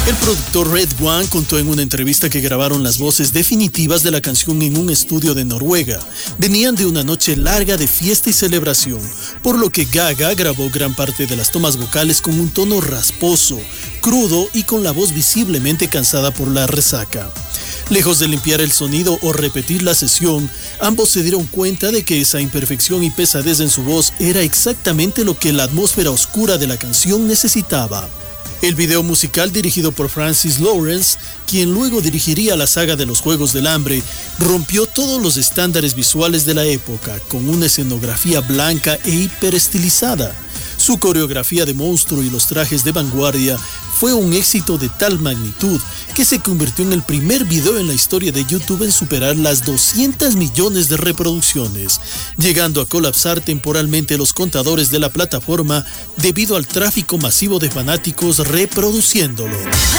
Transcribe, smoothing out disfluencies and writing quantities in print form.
El productor Red One contó en una entrevista que grabaron las voces definitivas de la canción en un estudio de Noruega. Venían de una noche larga de fiesta y celebración, por lo que Gaga grabó gran parte de las tomas vocales con un tono rasposo, crudo y con la voz visiblemente cansada por la resaca. Lejos de limpiar el sonido o repetir la sesión, ambos se dieron cuenta de que esa imperfección y pesadez en su voz era exactamente lo que la atmósfera oscura de la canción necesitaba. El video musical, dirigido por Francis Lawrence, quien luego dirigiría la saga de los Juegos del Hambre, rompió todos los estándares visuales de la época, con una escenografía blanca e hiperestilizada. Su coreografía de monstruo y los trajes de vanguardia fue un éxito de tal magnitud que se convirtió en el primer video en la historia de YouTube en superar las 200 millones de reproducciones, llegando a colapsar temporalmente los contadores de la plataforma debido al tráfico masivo de fanáticos reproduciéndolo.